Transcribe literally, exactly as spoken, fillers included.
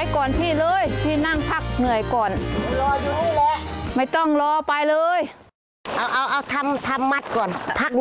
ก่อนพี่เลยพี่นั่งพักเหนื่อยก่อนรออยู่นี่แหละไม่ต้องรอไปเลยเอาเอาเอาทำทำมัดก่อนพัก